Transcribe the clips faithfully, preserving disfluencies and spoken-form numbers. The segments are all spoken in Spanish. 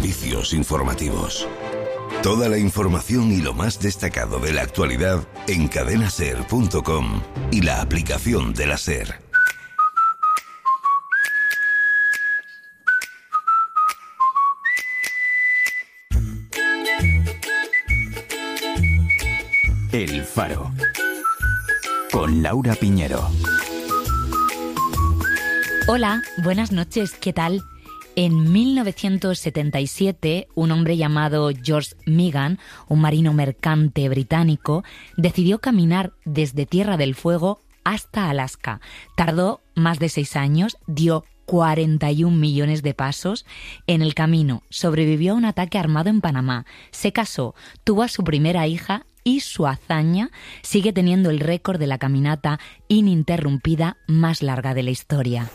servicios informativos. Toda la información y lo más destacado de la actualidad en cadena ser punto com y la aplicación de la SER. El Faro, con Laura Piñero. Hola, buenas noches, ¿qué tal? En mil novecientos setenta y siete, un hombre llamado George Meegan, un marino mercante británico, decidió caminar desde Tierra del Fuego hasta Alaska. Tardó más de seis años, dio cuarenta y un millones de pasos. En el camino sobrevivió a un ataque armado en Panamá, se casó, tuvo a su primera hija y su hazaña sigue teniendo el récord de la caminata ininterrumpida más larga de la historia.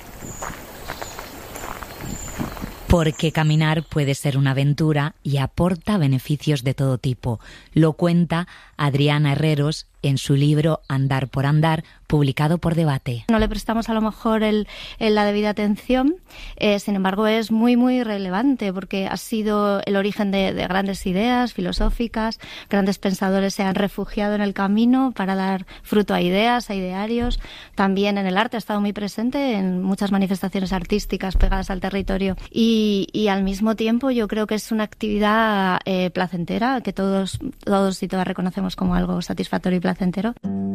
Porque caminar puede ser una aventura y aporta beneficios de todo tipo. Lo cuenta Adriana Herreros en su libro Andar por Andar, publicado por Debate. No le prestamos a lo mejor el, el la debida atención, eh, sin embargo es muy muy relevante porque ha sido el origen de, de grandes ideas filosóficas, grandes pensadores se han refugiado en el camino para dar fruto a ideas, a idearios. También en el arte ha estado muy presente en muchas manifestaciones artísticas pegadas al territorio y, y al mismo tiempo yo creo que es una actividad eh, placentera que todos, todos y todas reconocemos como algo satisfactorio y placentero.